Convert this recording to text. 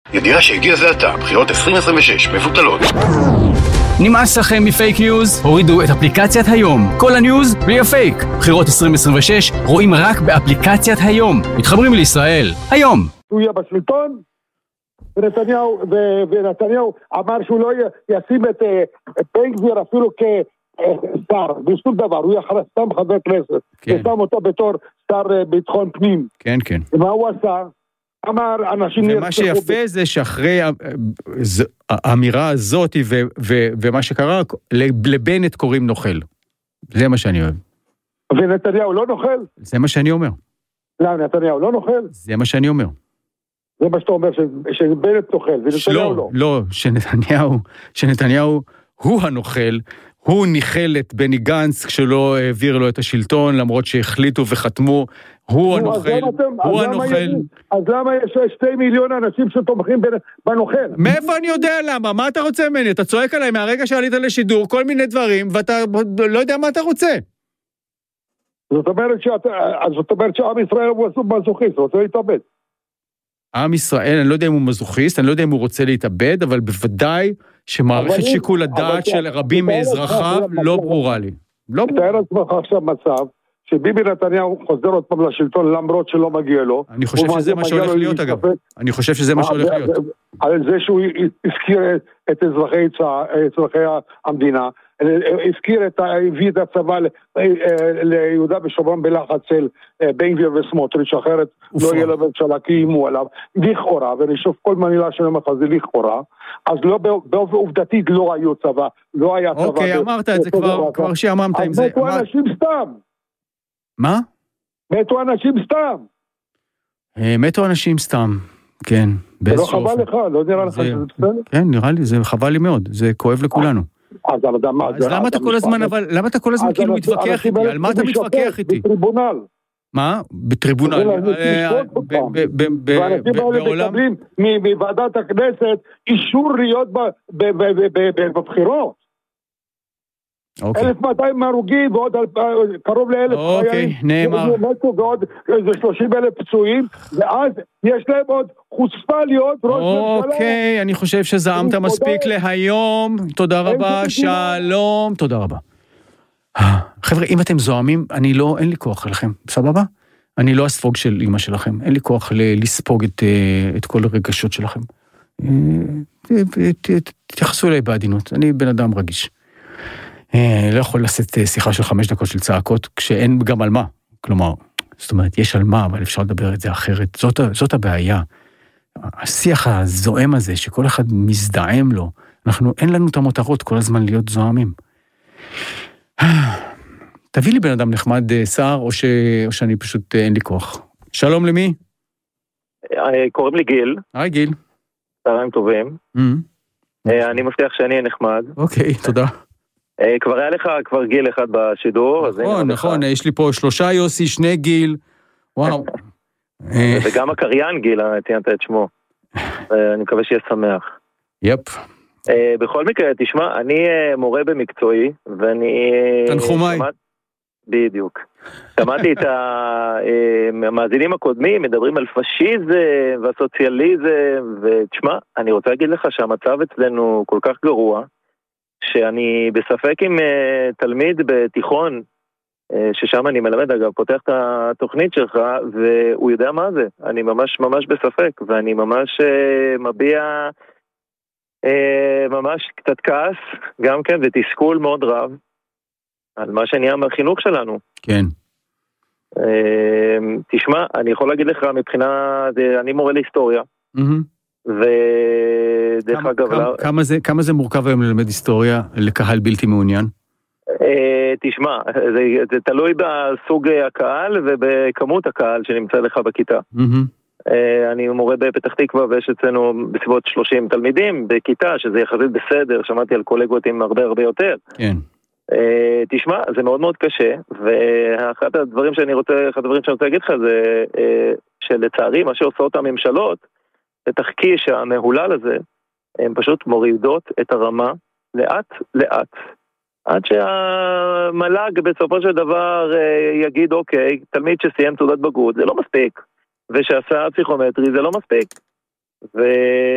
ידיעה שהגיע זה עתה, בחירות 2026 מבוטלות. נמאס לכם מפייק ניוז? הורידו את אפליקציית היום. כל הניוז בלי הפייק. בחירות 2026 רואים רק באפליקציית היום. מתחברים לישראל. היום. הוא יהיה בשלטון, ונתניהו אמר שהוא לא ישים את בן גביר אפילו כשר, בשום דבר, הוא יחד סתם חבר כנסת, ושם אותו בתור שר ביטחון פנים. כן, כן. ומה הוא עשה? אמר אנשים... ומה שיפה זה שאחרי האמירה הזאת ומה שקרה, לבנט קוראים נוכל. זה מה שאני אוהב. ונתניהו לא נוכל? זה מה שאני אומר. לא, נתניהו לא נוכל? זה מה שאני אומר. זה מה שאתה אומר, שבנט נוכל, ונתניהו לא. לא, שנתניהו הוא הנוכל, הוא ניחל את בני גנץ כשלא העביר לו את השלטון, למרות שהחליטו וחתמו, הוא הנוכל, הוא הנוכל. אז למה יש 2 מיליון אנשים שתומכים בנוכל? מאיפה אני יודע למה? מה אתה רוצה ממני? אתה צועק עליי מהרגע שעלית לשידור, כל מיני דברים, ואתה לא יודע מה אתה רוצה. זאת אומרת שעם ישראל הוא מזוכיסט, הוא רוצה להתאבד. עם ישראל, אני לא יודע אם הוא מזוכיסט, אני לא יודע אם הוא רוצה להתאבד, אבל בוודאי שמערכת שיקול הדעת של רבים מאזרחיו לא ברורה לי. תאר לעצמך עכשיו מצב, שביבי נתניהו חוזר עוד פעם לשלטון למרות שלא מגיע לו. אני חושב שזה מה שהולך להיות אגב. אני חושב שזה מה שהולך להיות. על זה שהוא הזכיר את אזרחי המדינה, הביא את הצבא ליהודה ושומרון בלחץ של בן גביר וסמוטריץ', אחרת לא יהיה לממשלה כי אימו עליו, לכאורה, ואני שוב כל מילה שאני אומר לך זה לכאורה, אז לא באופן עובדתית לא היו צבא, לא היה צבא. אוקיי, אמרת את זה כבר שיאממת עם זה. אז מתו אנשים סתם. מה? מתו אנשים סתם. מתו אנשים סתם, כן. זה לא חבל לך, לא נראה לך שזה בסדר? כן, נראה לי, זה חבל לי מאוד, זה כואב לכולנו. אז למה אתה כל הזמן כאילו מתווכח איתי? על מה אתה מתווכח איתי? בטריבונל. מה? בטריבונל. ואנשים האלה מקבלים מוועדת הכנסת אישור להיות בבחירות. 1,200 הרוגים ועוד קרוב ל1,000 אוקיי, נאמר. ועוד 30,000 פצועים, ואז יש להם עוד חוצפה להיות ראש ממשלה. אוקיי, אני חושב שזעמת מספיק להיום. תודה רבה, שלום. תודה רבה. חבר'ה, אם אתם זועמים, אין לי כוח עליכם, סבבה? אני לא הספוג של אמא שלכם, אין לי כוח לספוג את כל הרגשות שלכם. תתייחסו אליי בעדינות, אני בן אדם רגיש. לא יכול לשאת שיחה של 5 דקות של צעקות, כשאין גם על מה. כלומר, זאת אומרת, יש על מה, אבל אפשר לדבר את זה אחרת. זאת הבעיה. השיח הזועם הזה, שכל אחד מזדעם לו, אין לנו את המותרות כל הזמן להיות זועמים. תביא לי בן אדם נחמד שר, או שאני פשוט אין לי כוח. שלום למי? קוראים לי גיל. היי גיל. צהריים טובים. אני מבטיח שאני אהיה נחמד. אוקיי, תודה. כבר היה לך כבר גיל אחד בשידור. נכון, יש לי פה 3 יוסי, 2 גיל. וואו. וגם הקריין גיל, תיינת את שמו. אני מקווה שיהיה שמח. יפ. בכל מקרה, תשמע, אני מורה במקצועי, ואני... תנחומי. בדיוק. שמעתי את המאזינים הקודמים, מדברים על פשיזם והסוציאליזם, ותשמע, אני רוצה להגיד לך שהמצב אצלנו כל כך גרוע, שאני בספק עם תלמיד בתיכון, ששם אני מלמד, אגב, פותח את התוכנית שלך, והוא יודע מה זה. אני ממש בספק, ואני ממש מביע ממש קצת כעס, גם כן, ותסכול מאוד רב, על מה שנהיה מהחינוך שלנו. כן. תשמע, אני יכול להגיד לך, מבחינה, אני מורה להיסטוריה, ודרך אגב... כמה זה מורכב היום ללמד היסטוריה לקהל בלתי מעוניין? תשמע, זה תלוי בסוג הקהל ובכמות הקהל שנמצא לך בכיתה. אני מורה בפתח תקווה ויש אצלנו בסביבות 30 תלמידים בכיתה, שזה יחסית בסדר, שמעתי על קולגות עם הרבה יותר. כן. תשמע, זה מאוד מאוד קשה, ואחד הדברים שאני רוצה להגיד לך זה שלצערי מה שעושות הממשלות, בתחקיש המהולל הזה, הן פשוט מורידות את הרמה לאט, עד שהמל"ג בסופו של דבר יגיד, אוקיי, תלמיד שסיים תעודת בגרות, זה לא מספיק, ושעשה פסיכומטרי, זה לא מספיק.